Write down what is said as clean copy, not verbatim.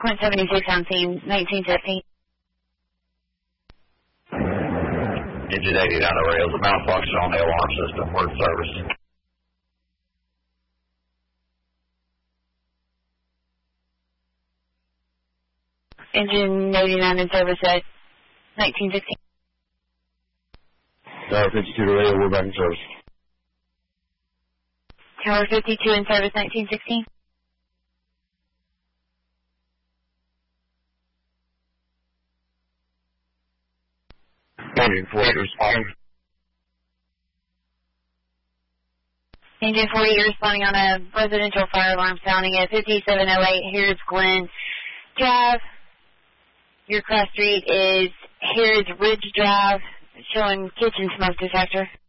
Quint 76 on scene, 1915. Engine 80 down the rails, malfunction on the alarm system, word service. Engine 89 in service at 1915. Tower 52 to radio, we're back in service. Tower 52 in service, 1916. Engine 48 responding. Engine 48 responding on a residential fire alarm sounding at 5708 Harrods Glen Drive. Your cross street is Harrods Ridge Drive, showing kitchen smoke detector.